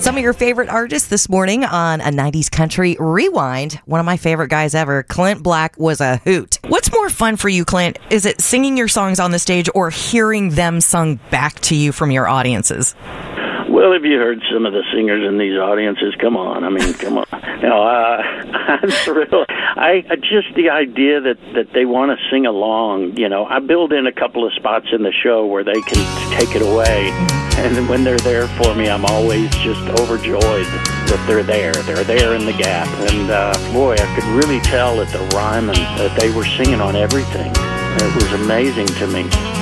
Some of your favorite artists this morning on a 90s Country Rewind. One of my favorite guys ever, Clint Black, was a hoot. What's more fun for you, Clint? Is it singing your songs on the stage or hearing them sung back to you from your audiences? Well, have you heard some of the singers in these audiences? Come on. I mean, come on. No, I'm thrilled. Just the idea that they want to sing along, I build in a couple of spots in the show where they can take it away. And when they're there for me, I'm always just overjoyed that they're there. They're there in the gap. And, boy, I could really tell at the rhyme and that they were singing on everything. It was amazing to me.